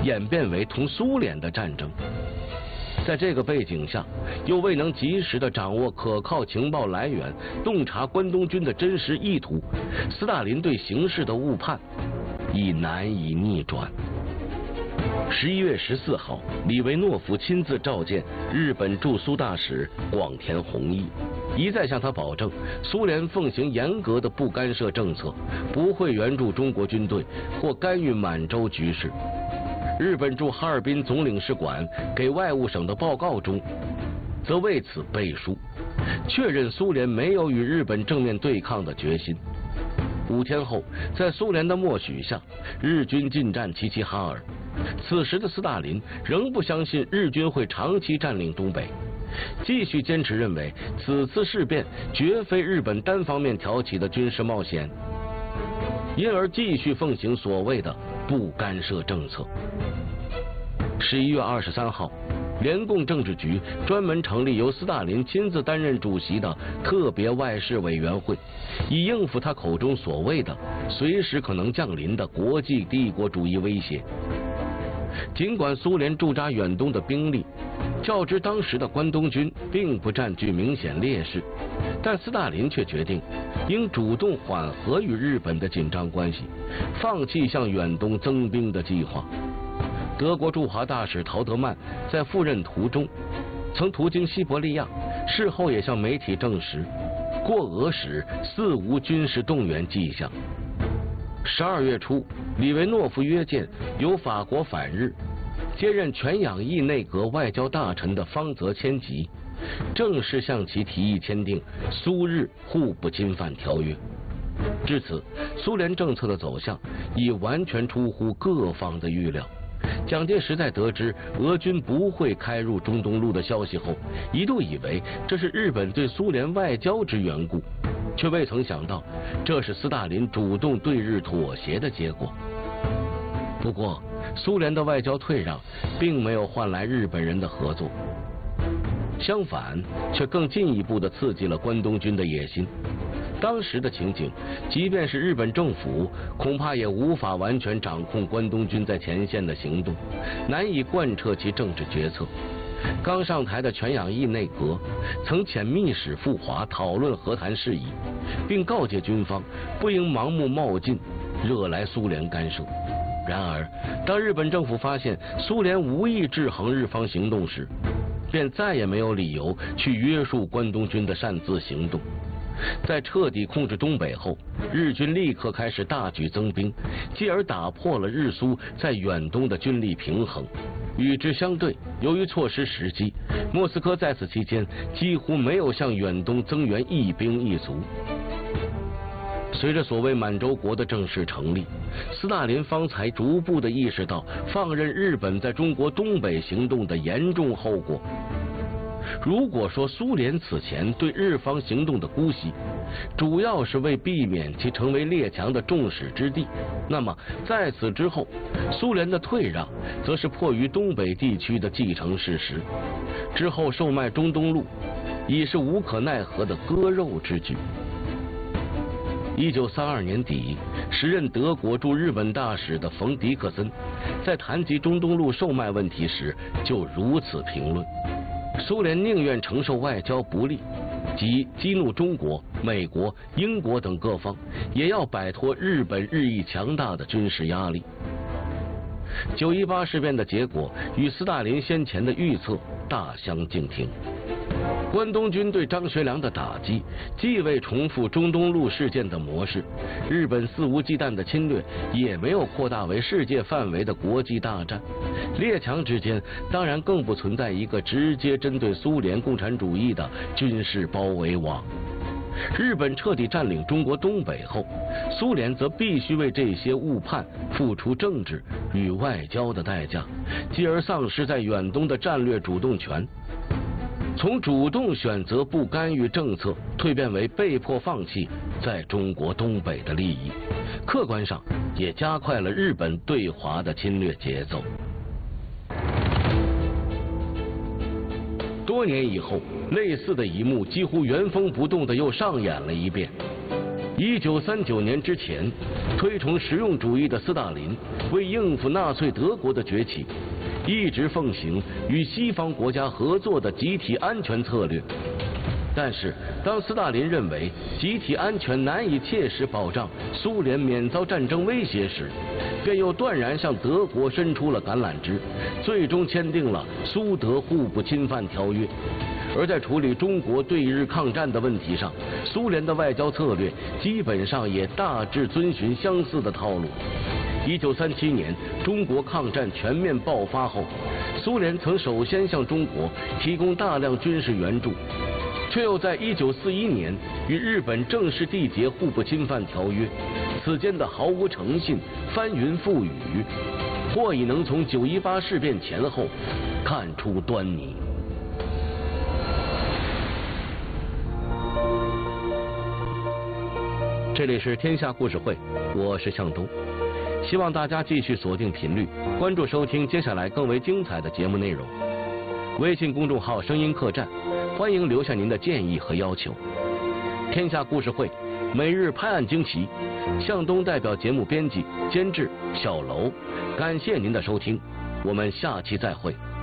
演变为同苏联的战争。在这个背景下，又未能及时地掌握可靠情报来源，洞察关东军的真实意图，斯大林对形势的误判已难以逆转。11月14号，李维诺夫亲自召见日本驻苏大使广田弘毅，一再向他保证，苏联奉行严格的不干涉政策，不会援助中国军队或干预满洲局势。日本驻哈尔滨总领事馆给外务省的报告中，则为此背书，确认苏联没有与日本正面对抗的决心。5天后，在苏联的默许下，日军进占齐齐哈尔。此时的斯大林仍不相信日军会长期占领东北，继续坚持认为此次事变绝非日本单方面挑起的军事冒险，因而继续奉行所谓的不干涉政策。11月23号，联共政治局专门成立由斯大林亲自担任主席的特别外事委员会，以应付他口中所谓的随时可能降临的国际帝国主义威胁。尽管苏联驻扎远东的兵力较之当时的关东军并不占据明显劣势，但斯大林却决定应主动缓和与日本的紧张关系，放弃向远东增兵的计划。德国驻华大使陶德曼在赴任途中曾途经西伯利亚，事后也向媒体证实，过俄时似无军事动员迹象。12月初，李维诺夫约见由法国反日接任全养义内阁外交大臣的方泽千吉，正式向其提议签订苏日互不侵犯条约。至此，苏联政策的走向已完全出乎各方的预料。蒋介石在得知俄军不会开入中东路的消息后，一度以为这是日本对苏联外交之缘故，却未曾想到这是斯大林主动对日妥协的结果。不过，苏联的外交退让并没有换来日本人的合作，相反，却更进一步地刺激了关东军的野心。当时的情景，即便是日本政府，恐怕也无法完全掌控关东军在前线的行动，难以贯彻其政治决策。刚上台的全养义内阁曾遣密使赴华讨论和谈事宜，并告诫军方不应盲目冒进，惹来苏联干涉。然而，当日本政府发现苏联无意制衡日方行动时，便再也没有理由去约束关东军的擅自行动。在彻底控制东北后，日军立刻开始大举增兵，继而打破了日苏在远东的军力平衡。与之相对，由于错失时机，莫斯科在此期间几乎没有向远东增援一兵一卒。随着所谓满洲国的正式成立，斯大林方才逐步地意识到放任日本在中国东北行动的严重后果。如果说苏联此前对日方行动的姑息，主要是为避免其成为列强的众矢之的，那么在此之后，苏联的退让则是迫于东北地区的既成事实。之后售卖中东路，已是无可奈何的割肉之举。1932年底，时任德国驻日本大使的冯·迪克森在谈及中东路售卖问题时，就如此评论：苏联宁愿承受外交不利，即激怒中国、美国、英国等各方，也要摆脱日本日益强大的军事压力。9·18事变的结果与斯大林先前的预测大相径庭。关东军对张学良的打击既未重复中东路事件的模式，日本肆无忌惮的侵略也没有扩大为世界范围的国际大战，列强之间当然更不存在一个直接针对苏联共产主义的军事包围网。日本彻底占领中国东北后，苏联则必须为这些误判付出政治与外交的代价，继而丧失在远东的战略主动权。从主动选择不干预政策蜕变为被迫放弃在中国东北的利益，客观上也加快了日本对华的侵略节奏。多年以后，类似的一幕几乎原封不动地又上演了一遍。 1939年之前，推崇实用主义的斯大林为应付纳粹德国的崛起，一直奉行与西方国家合作的集体安全策略。但是，当斯大林认为集体安全难以切实保障苏联免遭战争威胁时，便又断然向德国伸出了橄榄枝，最终签订了苏德互不侵犯条约。而在处理中国对日抗战的问题上，苏联的外交策略基本上也大致遵循相似的套路。1937年，中国抗战全面爆发后，苏联曾首先向中国提供大量军事援助，却又在1941年与日本正式缔结互不侵犯条约，此间的毫无诚信、翻云覆雨，或已能从9·18事变前后看出端倪。这里是天下故事会，我是向东，希望大家继续锁定频率，关注收听接下来更为精彩的节目内容。微信公众号声音客栈，欢迎留下您的建议和要求。天下故事会每日拍案惊奇，向东代表节目编辑监制小楼，感谢您的收听，我们下期再会。